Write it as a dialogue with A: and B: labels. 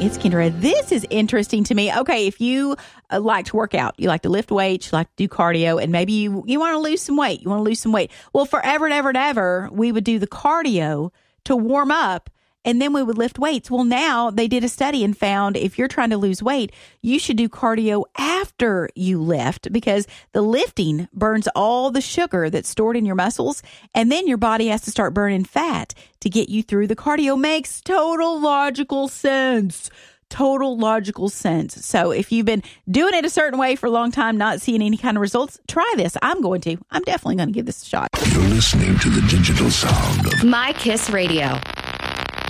A: It's Kendra. This is interesting to me. Okay, if you like to work out, you like to lift weights, you like to do cardio, and maybe you want to lose some weight. Well, forever and ever and ever, we would do the cardio to warm up, and then we would lift weights. Well, now they did a study and found if you're trying to lose weight, you should do cardio after you lift, because the lifting burns all the sugar that's stored in your muscles, and then your body has to start burning fat to get you through. The cardio makes total logical sense. So if you've been doing it a certain way for a long time, not seeing any kind of results, try this. I'm definitely going to give this a shot.
B: You're listening to the digital sound of
C: My Kiss Radio.